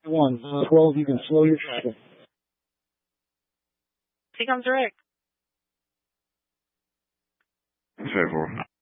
12, you can slow your traffic. Here comes Rick. Say 4.